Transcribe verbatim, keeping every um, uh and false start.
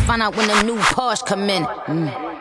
find out when the new Porsche come in. Mm.